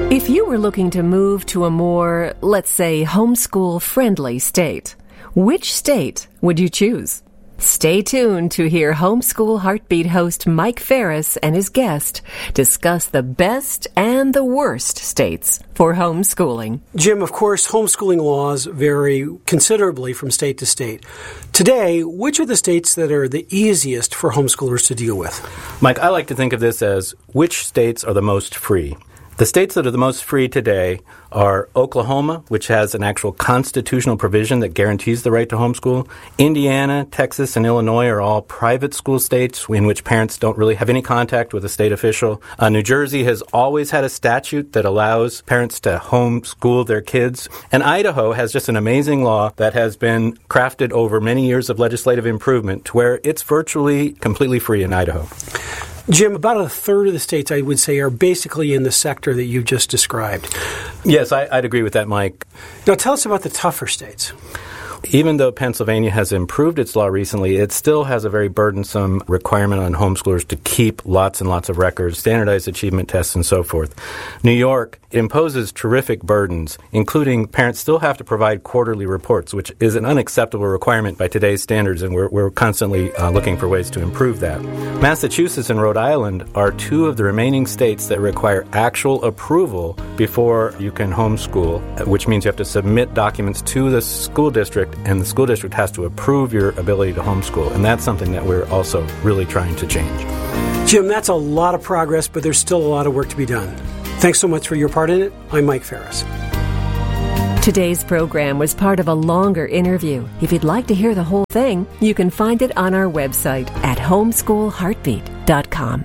If you were looking to move to a more, let's say, homeschool-friendly state, which state would you choose? Stay tuned to hear Homeschool Heartbeat host Mike Ferris and his guest discuss the best and the worst states for homeschooling. Jim, of course, homeschooling laws vary considerably from state to state. Today, which are the states that are the easiest for homeschoolers to deal with? Mike, I like to think of this as which states are the most free. The states that are the most free today are Oklahoma, which has an actual constitutional provision that guarantees the right to homeschool. Indiana, Texas, and Illinois are all private school states in which parents don't really have any contact with a state official. New Jersey has always had a statute that allows parents to homeschool their kids. And Idaho has just an amazing law that has been crafted over many years of legislative improvement to where it's virtually completely free in Idaho. Jim, about a third of the states, I would say, are basically in the sector that you just described. Yes, I'd agree with that, Mike. Now, tell us about the tougher states. Even though Pennsylvania has improved its law recently, it still has a very burdensome requirement on homeschoolers to keep lots and lots of records, standardized achievement tests, and so forth. New York imposes terrific burdens, including parents still have to provide quarterly reports, which is an unacceptable requirement by today's standards, and we're constantly looking for ways to improve that. Massachusetts and Rhode Island are two of the remaining states that require actual approval before you can homeschool, which means you have to submit documents to the school district, and the school district has to approve your ability to homeschool. And that's something that we're also really trying to change. Jim, that's a lot of progress, but there's still a lot of work to be done. Thanks so much for your part in it. I'm Mike Ferris. Today's program was part of a longer interview. If you'd like to hear the whole thing, you can find it on our website at homeschoolheartbeat.com.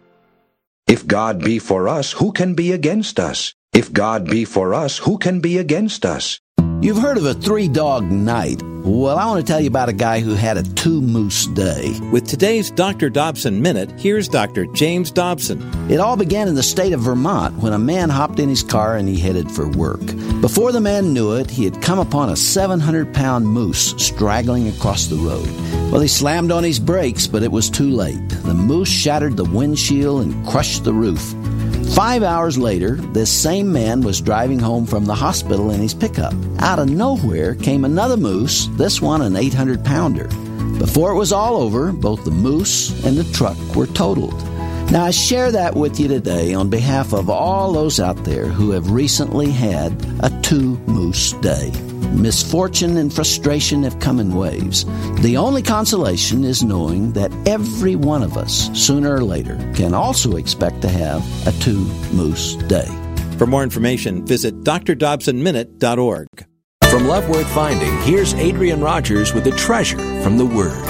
If God be for us, who can be against us? If God be for us, who can be against us? You've heard of a 3-dog night. Well, I want to tell you about a guy who had a 2-moose day. With today's Dr. Dobson Minute, here's Dr. James Dobson. It all began in the state of Vermont when a man hopped in his car and he headed for work. Before the man knew it, he had come upon a 700-pound moose straggling across the road. Well, he slammed on his brakes, but it was too late. The moose shattered the windshield and crushed the roof. 5 hours later, this same man was driving home from the hospital in his pickup. Out of nowhere came another moose, this one an 800-pounder. Before it was all over, both the moose and the truck were totaled. Now, I share that with you today on behalf of all those out there who have recently had a 2-moose day. Misfortune and frustration have come in waves. The only consolation is knowing that every one of us, sooner or later, can also expect to have a 2-moose day. For more information, visit drdobsonminute.org. From Love Worth Finding, here's Adrian Rogers with a treasure from the Word.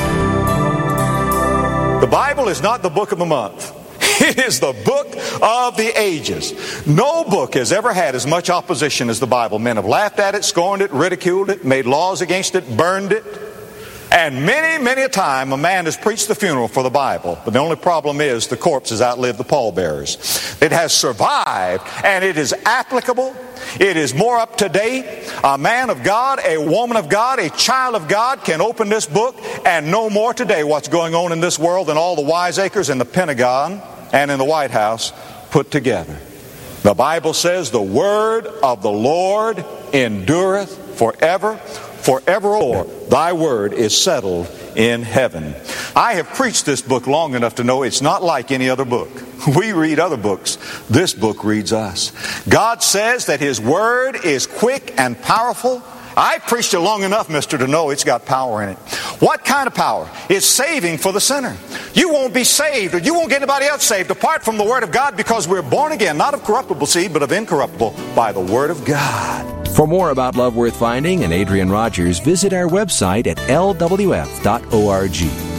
The Bible is not the book of the month. It is the book of the ages. No book has ever had as much opposition as the Bible. Men have laughed at it, scorned it, ridiculed it, made laws against it, burned it. And many, many a time a man has preached the funeral for the Bible. But the only problem is the corpse has outlived the pallbearers. It has survived, and it is applicable. It is more up to date. A man of God, a woman of God, a child of God can open this book and know more today what's going on in this world than all the wiseacres in the Pentagon and in the White House put together. The Bible says the word of the Lord endureth forever. Forevermore, thy word is settled in heaven. I have preached this book long enough to know it's not like any other book. We read other books. This book reads us. God says that His word is quick and powerful. I've preached it long enough, mister, to know it's got power in it. What kind of power? It's saving for the sinner. You won't be saved, or you won't get anybody else saved apart from the Word of God, because we're born again, not of corruptible seed, but of incorruptible, by the Word of God. For more about Love Worth Finding and Adrian Rogers, visit our website at lwf.org.